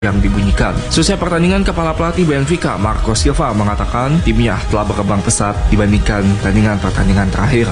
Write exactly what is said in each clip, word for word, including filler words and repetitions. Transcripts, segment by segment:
yang dibunyikan. Selesai pertandingan, kepala pelatih Benfica Marco Silva mengatakan timnya telah berkembang pesat dibandingkan pertandingan-pertandingan terakhir.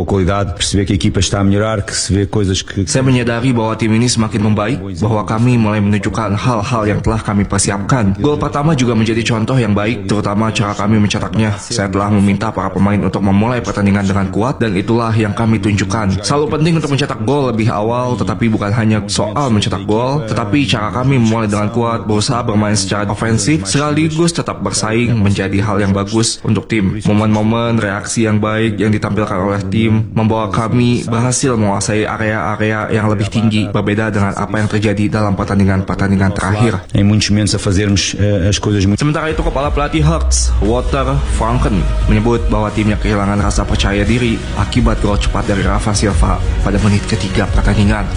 Saya menyadari bahwa tim ini semakin membaik, bahwa kami mulai menunjukkan hal-hal yang telah kami persiapkan. Gol pertama juga menjadi contoh yang baik, terutama cara kami mencetaknya. Saya telah meminta para pemain untuk memulai pertandingan dengan kuat, dan itulah yang kami tunjukkan. Selalu penting untuk mencetak gol lebih awal, tetapi bukan hanya soal mencetak gol, tetapi cara kami memulai dengan kuat, berusaha bermain secara ofensif, sekaligus tetap bersaing menjadi hal yang bagus untuk tim. Momen-momen reaksi yang baik yang ditampilkan oleh tim membawa kami berhasil menguasai area-area yang lebih tinggi, berbeda dengan apa yang terjadi dalam pertandingan-pertandingan terakhir. Sementara itu, kepala pelatih Hertz, Walter Franken, menyebut bahwa timnya kehilangan rasa percaya diri akibat gol cepat dari Rafa Silva pada menit ketiga pertandingan.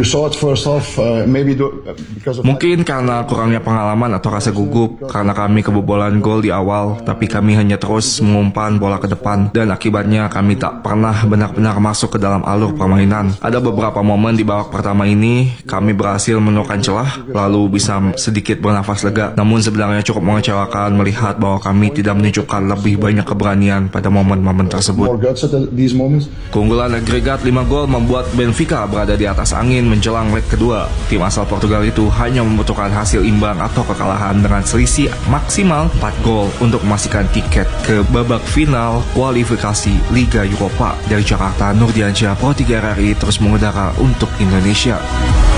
Mungkin karena kurangnya pengalaman atau rasa gugup, karena kami kebobolan gol di awal, tapi kami hanya terus mengumpan bola ke depan, dan akibatnya kami tak pernah benar-benar masuk ke dalam alur permainan. Ada beberapa momen di babak pertama ini, kami berhasil menemukan celah, lalu bisa sedikit bernafas lega, namun sebenarnya cukup mengecewakan melihat bahwa kami tidak menunjukkan lebih banyak keberanian pada momen-momen tersebut. Keunggulan agregat lima gol membuat Benfica berada di atas angin menjelang leg kedua. Tim asal Portugal itu hanya membutuhkan hasil imbang atau kekalahan dengan selisih maksimal empat gol untuk memastikan tiket ke babak final kualifikasi Liga Eropa. Dari Jakarta, Nurdiansyah, Pro tiga R R I terus mengudara untuk Indonesia.